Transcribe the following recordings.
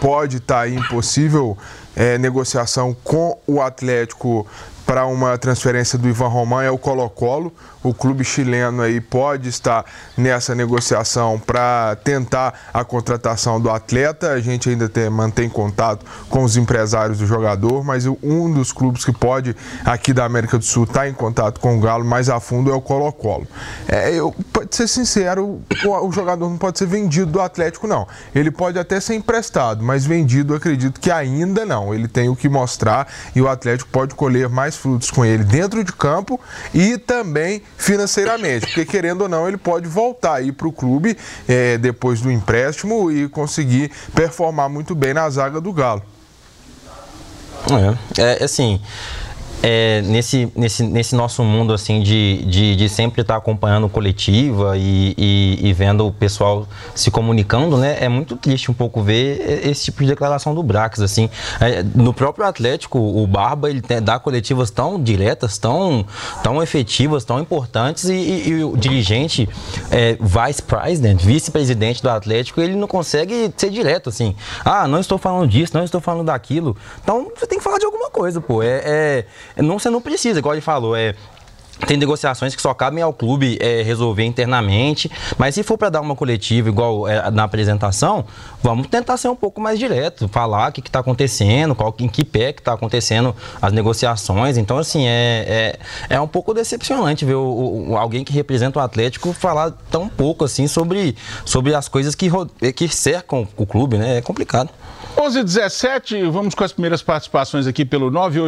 pode estar em possível negociação com o Atlético para uma transferência do Ivan Román é o Colo-Colo. O clube chileno aí pode estar nessa negociação para tentar a contratação do atleta. A gente ainda mantém contato com os empresários do jogador, mas um dos clubes que pode, aqui da América do Sul, estar em contato com o Galo mais a fundo é o Colo-Colo. Pode ser sincero, o jogador não pode ser vendido do Atlético, não. Ele pode até ser emprestado, mas vendido, acredito que ainda não. Ele tem o que mostrar e o Atlético pode colher mais frutos com ele dentro de campo e também financeiramente, porque querendo ou não ele pode voltar aí para o clube depois do empréstimo e conseguir performar muito bem na zaga do Galo. Assim, nesse nosso mundo assim de sempre estar acompanhando coletiva e vendo o pessoal se comunicando, né? É muito triste um pouco ver esse tipo de declaração do Brax, assim. No próprio Atlético, o Barba, ele dá coletivas tão diretas, tão efetivas, tão importantes e o dirigente, vice-presidente do Atlético, ele não consegue ser direto, assim. Não estou falando disso, não estou falando daquilo. Então, você tem que falar de alguma coisa, pô. Você não precisa, igual ele falou, tem negociações que só cabem ao clube resolver internamente, mas se for para dar uma coletiva igual na apresentação, vamos tentar ser um pouco mais direto, falar o que está acontecendo, em que pé que está acontecendo as negociações. Então, assim, é um pouco decepcionante ver alguém que representa o Atlético falar tão pouco assim sobre as coisas que cercam o clube, né? É complicado. 11h17, vamos com as primeiras participações aqui pelo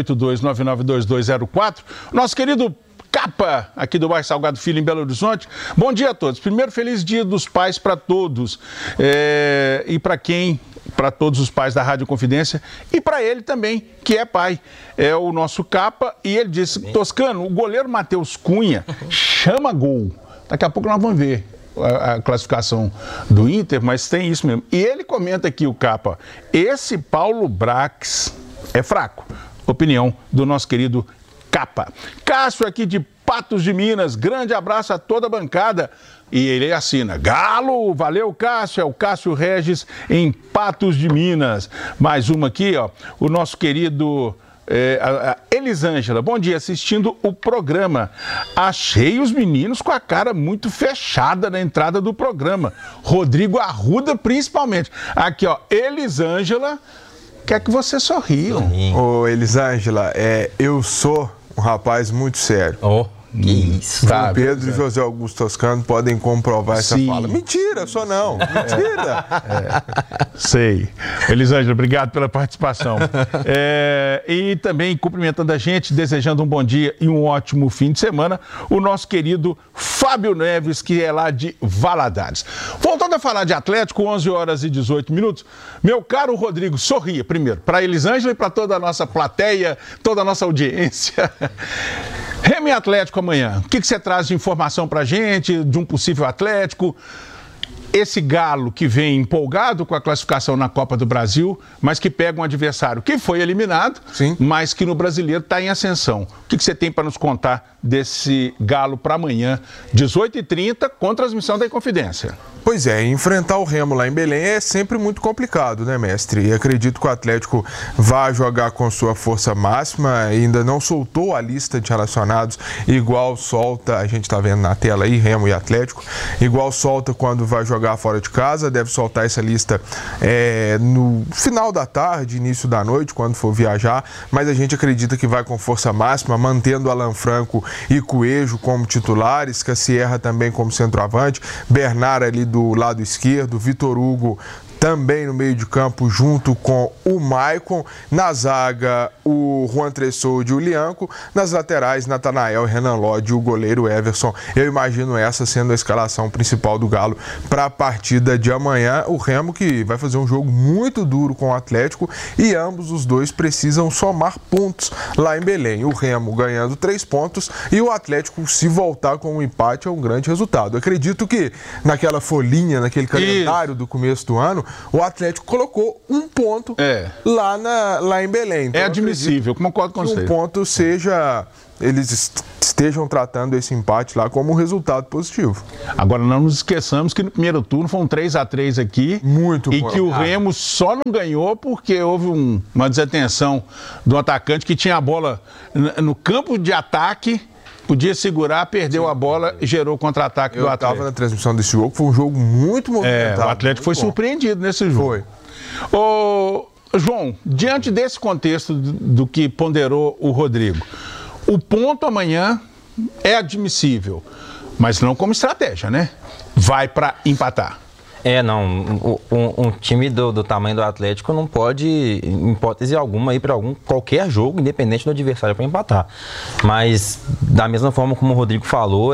982-992204. Nosso querido Capa, aqui do bairro Salgado Filho, em Belo Horizonte. Bom dia a todos. Primeiro, feliz Dia dos Pais para todos. E para todos os pais da Rádio Confidência e para ele também, que é pai. É o nosso Capa e ele disse, Toscano, o goleiro Matheus Cunha chama gol. Daqui a pouco nós vamos ver a classificação do Inter, mas tem isso mesmo. E ele comenta aqui, o Capa, esse Paulo Brax é fraco. Opinião do nosso querido Capa. Cássio aqui de Patos de Minas, grande abraço a toda a bancada. E ele assina, Galo, valeu Cássio, é o Cássio Regis em Patos de Minas. Mais uma aqui, ó, o nosso querido a Elisângela, bom dia, assistindo o programa. Achei os meninos com a cara muito fechada na entrada do programa. Rodrigo Arruda, principalmente. Aqui, ó, Elisângela, quer que você sorria. Ô, Elisângela, eu sou um rapaz muito sério. Que isso. Tá, Pedro e José Augusto Toscano podem comprovar essa fala. Mentira, só não. Mentira. Sei. Elisângela, obrigado pela participação. E também cumprimentando a gente, desejando um bom dia e um ótimo fim de semana, o nosso querido Fábio Neves, que é lá de Valadares. Voltando a falar de Atlético, 11h18. Meu caro Rodrigo, sorria primeiro para Elisângela e para toda a nossa plateia, toda a nossa audiência. Remo e Atlético amanhã. O que você traz de informação pra gente, de um possível Atlético? Esse Galo que vem empolgado com a classificação na Copa do Brasil, mas que pega um adversário que foi eliminado, sim, mas que no Brasileiro está em ascensão. O que você tem para nos contar desse Galo para amanhã, 18h30, com transmissão da Inconfidência? Pois é, enfrentar o Remo lá em Belém é sempre muito complicado, né, mestre? E acredito que o Atlético vai jogar com sua força máxima, ainda não soltou a lista de relacionados, igual solta, a gente está vendo na tela aí, Remo e Atlético, igual solta quando vai jogar fora de casa, deve soltar essa lista no final da tarde, início da noite, quando for viajar, mas a gente acredita que vai com força máxima, mantendo Alan Franco e Coelho como titulares, Cassierra também como centroavante, Bernard ali do lado esquerdo, Vitor Hugo também no meio de campo junto com o Maicon, na zaga o Juan Tressoude e o Lianco, nas laterais Natanael, Renan Lodge e o goleiro Everson. Eu imagino essa sendo a escalação principal do Galo para a partida de amanhã. O Remo que vai fazer um jogo muito duro com o Atlético e ambos os dois precisam somar pontos lá em Belém. O Remo ganhando 3 pontos e o Atlético, se voltar com um empate, é um grande resultado. Eu acredito que naquela folhinha, naquele calendário do começo do ano, o Atlético colocou um ponto lá em Belém. Então, é admissível, concordo com você. Um ponto seja... eles estejam tratando esse empate lá como um resultado positivo. Agora, não nos esqueçamos que no primeiro turno foi um 3-3 aqui. Muito e bom. Que o Remo só não ganhou porque houve uma desatenção do atacante que tinha a bola no campo de ataque, podia segurar, perdeu a bola e gerou o contra-ataque do Atlético. Eu estava na transmissão desse jogo, foi um jogo muito movimentado. O Atlético foi surpreendido nesse jogo. Ô, João, diante desse contexto do que ponderou o Rodrigo, o ponto amanhã é admissível, mas não como estratégia, né? Vai para empatar. Não, um time do tamanho do Atlético não pode, em hipótese alguma, ir para qualquer jogo, independente do adversário, para empatar. Mas, da mesma forma como o Rodrigo falou,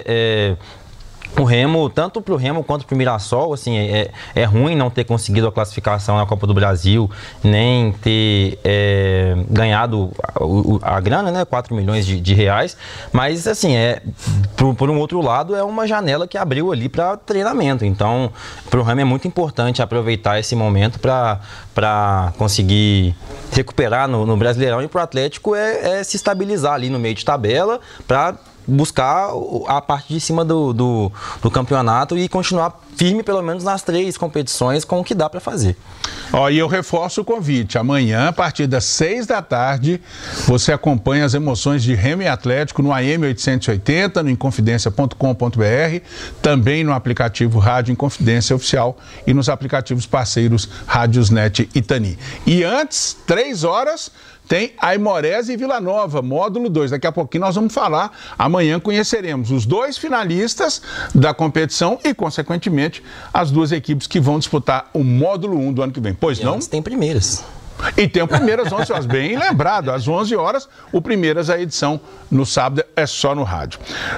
o Remo, tanto para o Remo quanto para o Mirassol, assim, é ruim não ter conseguido a classificação na Copa do Brasil, nem ter ganhado a grana, né, 4 milhões de reais, mas, assim, por um outro lado, é uma janela que abriu ali para treinamento. Então, para o Remo é muito importante aproveitar esse momento para conseguir recuperar no Brasileirão, e para o Atlético se estabilizar ali no meio de tabela para buscar a parte de cima do campeonato e continuar firme pelo menos nas 3 competições com o que dá para fazer. E eu reforço o convite. Amanhã, a partir das 6 da tarde, você acompanha as emoções de Remo e Atlético no AM 880, no inconfidencia.com.br, também no aplicativo Rádio Inconfidência Oficial e nos aplicativos parceiros Rádiosnet e Tani. E antes, 3 horas... tem Aimorés e Vila Nova, módulo 2. Daqui a pouquinho nós vamos falar. Amanhã conheceremos os 2 finalistas da competição e, consequentemente, as 2 equipes que vão disputar o módulo 1 do ano que vem. Pois não? Tem primeiras. E tem o Primeiras 11 horas, bem lembrado, às 11 horas, o Primeiras, a edição no sábado é só no rádio.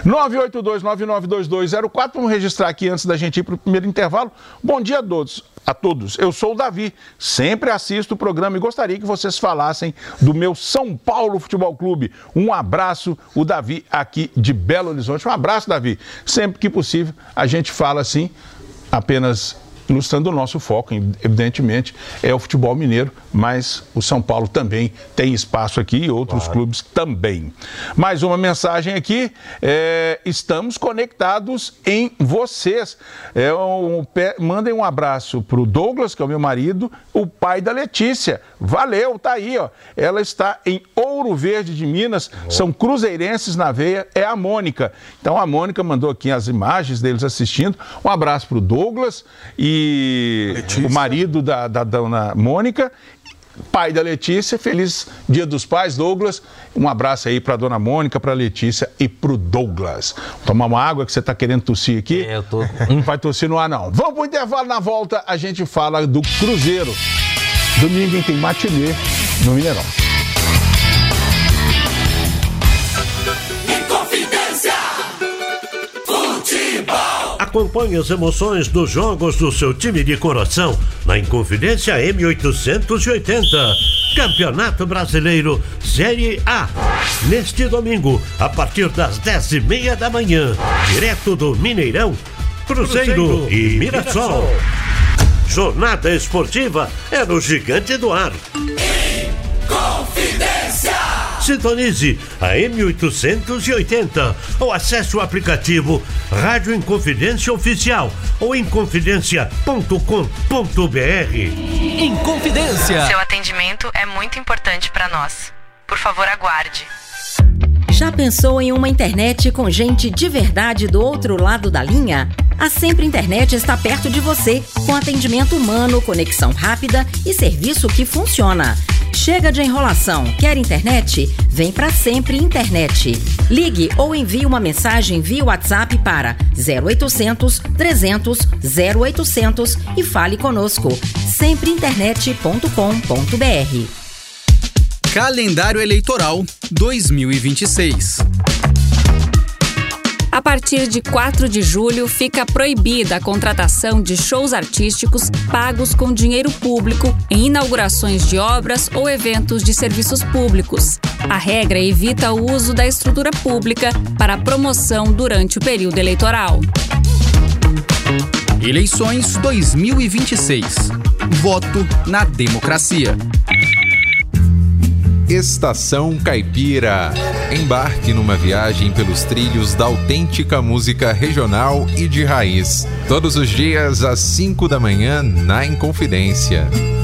982992204, vamos registrar aqui antes da gente ir para o primeiro intervalo. Bom dia a todos, eu sou o Davi, sempre assisto o programa e gostaria que vocês falassem do meu São Paulo Futebol Clube. Um abraço, o Davi aqui de Belo Horizonte. Um abraço, Davi. Sempre que possível a gente fala assim, apenas ilustrando o nosso foco, evidentemente, é o futebol mineiro, mas o São Paulo também tem espaço aqui e outros clubes também. Mais uma mensagem aqui, estamos conectados em vocês. Mandem um abraço para o Douglas, que é o meu marido, o pai da Letícia. Valeu, tá aí, ó. Ela está em Ouro Verde de Minas, são cruzeirenses na veia, é a Mônica. Então a Mônica mandou aqui as imagens deles assistindo. Um abraço para o Douglas e Letícia, o marido da dona Mônica, pai da Letícia. Feliz Dia dos Pais, Douglas. Um abraço aí para dona Mônica, para Letícia e para o Douglas. Tomar uma água que você está querendo tossir aqui? Não vai tossir no ar, não. Vamos para o intervalo, na volta a gente fala do Cruzeiro. Domingo tem matinê no Mineirão. Acompanhe as emoções dos jogos do seu time de coração na Inconfidência M880. Campeonato Brasileiro Série A. Neste domingo, a partir das 10h30 da manhã, direto do Mineirão, Cruzeiro e Mirassol. Jornada esportiva é no Gigante do Ar. Inconfidência! Sintonize a M880 ou acesse o aplicativo Rádio Inconfidência Oficial ou inconfidencia.com.br. Inconfidência. Seu atendimento é muito importante para nós. Por favor, aguarde. Já pensou em uma internet com gente de verdade do outro lado da linha? A Sempre Internet está perto de você, com atendimento humano, conexão rápida e serviço que funciona. Chega de enrolação. Quer internet? Vem pra Sempre Internet. Ligue ou envie uma mensagem via WhatsApp para 0800 300 0800 e fale conosco. sempreinternet.com.br. Calendário Eleitoral 2026. A partir de 4 de julho, fica proibida a contratação de shows artísticos pagos com dinheiro público em inaugurações de obras ou eventos de serviços públicos. A regra evita o uso da estrutura pública para promoção durante o período eleitoral. Eleições 2026. Voto na democracia. Estação Caipira. Embarque numa viagem pelos trilhos da autêntica música regional e de raiz. Todos os dias às 5 da manhã na Inconfidência.